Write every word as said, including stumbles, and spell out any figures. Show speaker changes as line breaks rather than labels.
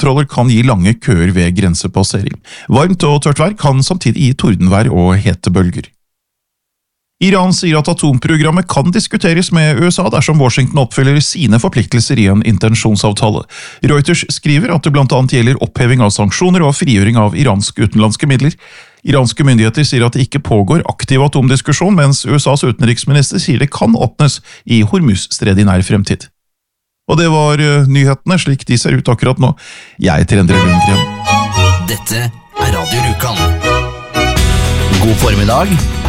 grensekontroller kan gi lange køer ved grensepassering. Varmt og tørt vær kan samtidig gi tordenvær og hetebølger. Iran sier at atomprogrammet kan diskuteres med U S A dersom Washington oppfyller sine forpliktelser i en intensjonsavtale. Reuters skriver at det blant annet gjelder oppheving av sanksjoner og frigjøring av iranske utenlandske midler. Iranske myndigheter sier at det ikke pågår aktiv atomdiskusjon, mens U S As utenriksminister sier det kan åpnes i Hormuz-stredet i nær fremtid. Og det var uh, nyhetene slik de ser ut akkurat nå. Jeg heter Endre Lundgren.
Dette er Radio Rjukan. God formiddag.